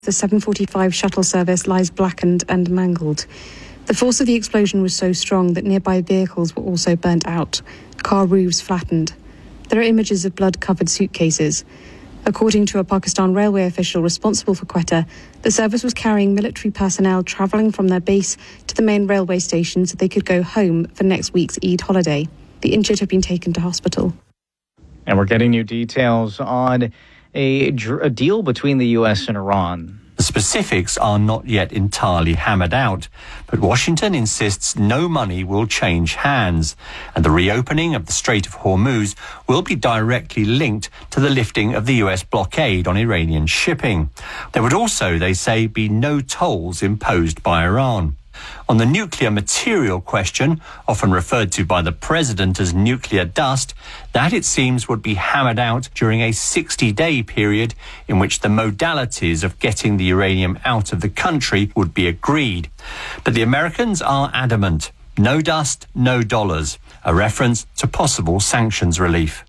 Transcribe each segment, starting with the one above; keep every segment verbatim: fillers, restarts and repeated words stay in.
The seven forty-five shuttle service lies blackened and mangled. The force of the explosion was so strong that nearby vehicles were also burnt out. Car roofs flattened. There are images of blood-covered suitcases. According to a Pakistan railway official responsible for Quetta, the service was carrying military personnel travelling from their base to the main railway station so they could go home for next week's Eid holiday. The injured have been taken to hospital. And we're getting new details on a, a deal between the U S and Iran. The specifics are not yet entirely hammered out, but Washington insists no money will change hands, and the reopening of the Strait of Hormuz will be directly linked to the lifting of the U S blockade on Iranian shipping. There would also, they say, be no tolls imposed by Iran. On the nuclear material question, often referred to by the president as nuclear dust, that it seems would be hammered out during a sixty-day period in which the modalities of getting the uranium out of the country would be agreed. But the Americans are adamant. No dust, no dollars. A reference to possible sanctions relief.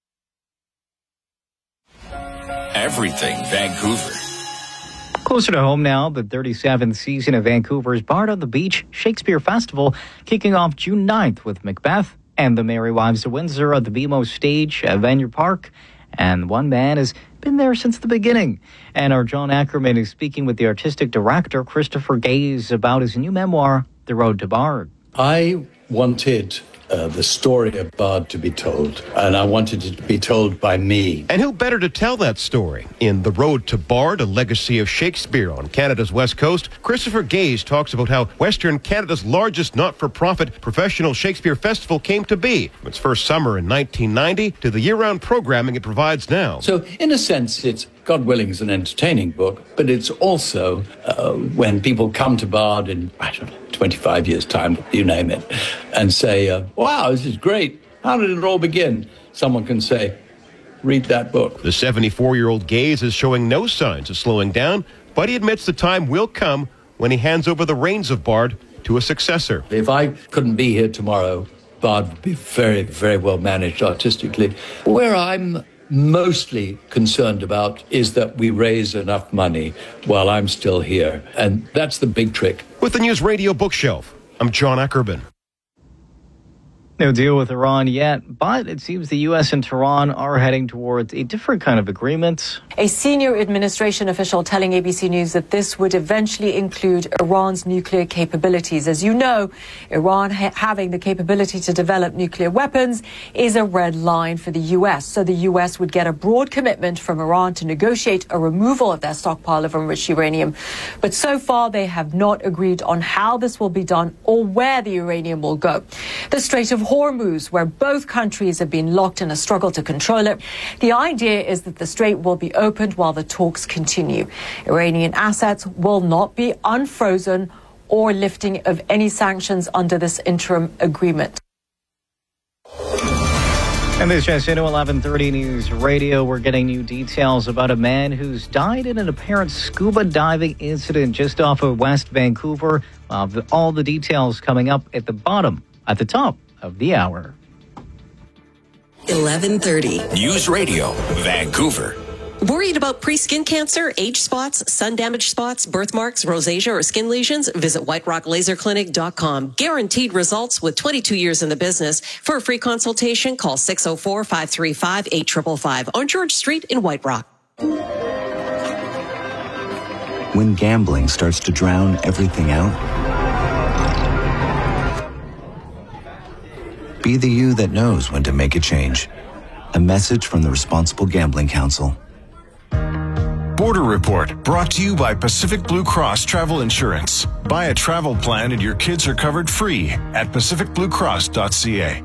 Everything Vancouver. Closer to home now, the thirty-seventh season of Vancouver's Bard on the Beach Shakespeare Festival kicking off June ninth with Macbeth and The Merry Wives of Windsor at the B M O stage at Vanier Park. And one man has been there since the beginning. And our John Ackerman is speaking with the artistic director, Christopher Gaze, about his new memoir, The Road to Bard. I wanted Uh, the story of Bard to be told, and I wanted it to be told by me. And who better to tell that story? In The Road to Bard, a legacy of Shakespeare on Canada's West Coast, Christopher Gaze talks about how Western Canada's largest not-for-profit professional Shakespeare festival came to be, from its first summer in nineteen ninety to the year-round programming it provides now. So, in a sense, it's, God willing, is an entertaining book, but it's also uh, when people come to Bard in, I don't know, twenty-five years' time, you name it, and say, uh, wow, this is great. How did it all begin? Someone can say, read that book. The seventy-four-year-old Gaze is showing no signs of slowing down, but he admits the time will come when he hands over the reins of Bard to a successor. If I couldn't be here tomorrow, Bard would be very, very well managed artistically. Where I'm mostly concerned about is that we raise enough money while I'm still here. And that's the big trick. With the News Radio Bookshelf, I'm John Ackerman. No deal with Iran yet, but it seems the U S and Tehran are heading towards a different kind of agreement. A senior administration official telling A B C News that this would eventually include Iran's nuclear capabilities. As you know, Iran ha- having the capability to develop nuclear weapons is a red line for the U S. So the U S would get a broad commitment from Iran to negotiate a removal of their stockpile of enriched uranium. But so far, they have not agreed on how this will be done or where the uranium will go. The Strait of Hormuz, where both countries have been locked in a struggle to control it. The idea is that the strait will be opened while the talks continue. Iranian assets will not be unfrozen or lifting of any sanctions under this interim agreement. And this is eleven thirty News Radio. We're getting new details about a man who's died in an apparent scuba diving incident just off of West Vancouver. Uh, the, all the details coming up at the bottom, at the top of the hour. eleven thirty News Radio, Vancouver. Worried about pre-skin cancer, age spots, sun-damaged spots, birthmarks, rosacea, or skin lesions? Visit white rock laser clinic dot com. Guaranteed results with twenty-two years in the business. For a free consultation, call six oh four, five three five, eight five five five on George Street in White Rock. When gambling starts to drown everything out, be the you that knows when to make a change. A message from the Responsible Gambling Council. Border Report, brought to you by Pacific Blue Cross Travel Insurance. Buy a travel plan and your kids are covered free at pacific blue cross dot c a.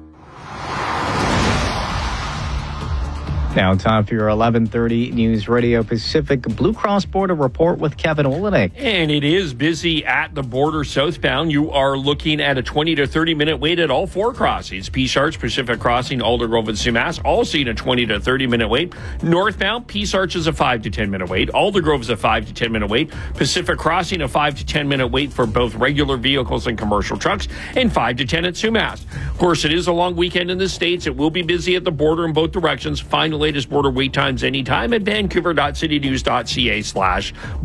Now time for your eleven thirty News Radio Pacific Blue Cross Border Report with Kevin Olenek. And it is busy at the border southbound. You are looking at a twenty to thirty minute wait at all four crossings. Peace Arch, Pacific Crossing, Aldergrove, and Sumas all seeing a twenty to thirty minute wait. Northbound, Peace Arch is a five to ten minute wait. Aldergrove is a five to ten minute wait. Pacific Crossing, a five to ten minute wait for both regular vehicles and commercial trucks, and five to ten at Sumas. Of course, it is a long weekend in the States. It will be busy at the border in both directions. Finally, latest border wait times anytime at vancouver dot city news dot c a slash